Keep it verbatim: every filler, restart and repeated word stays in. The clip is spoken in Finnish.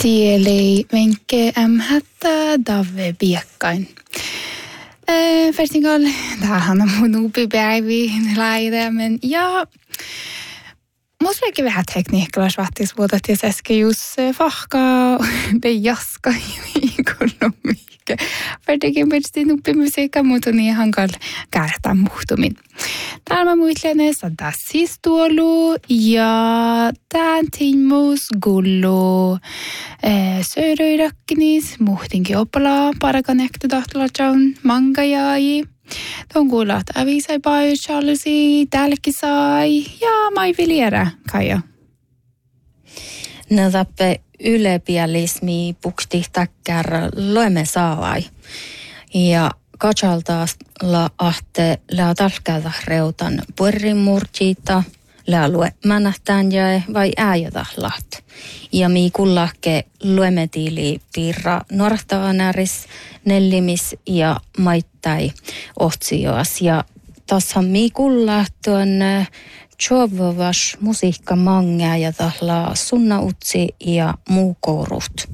Tieli venke äm hättä dave piekkain. Fertingal, tämähän on mun upipäivi läide, men ja musta vaikka vähän tekniikalla svattis vuotat ja äsken just fahkaa bejaska ekonomiikka. Fertikin pyrstin uppimusiikka, mutta on ihan hankala käärätä muhtumin. Täällä mä muistelen, että tässä siis tuolu ja tämän tiimus gullu sööröirakkinis muhtinkin oppalaa parakan ehti tahtella jaun mangajai. Tuon kuulat avisai paljon chalsi, täälläkin sai ja mai viljera kaija. No tappe ylepialismi pukti takkar loemme saavai. Ja katsaltaalla ahte lää talkältä reutan puerin murtiita, lää lue mänähtään jäi vai ääjätä laht. Ja mii kullahke luemetiili piirra norahtavanäris, nellimis ja maittai ohtsioas. Ja tassahan mii kullahtuan tjovovas musiikka mangea ja tahla sunna utsi ja muu kourut.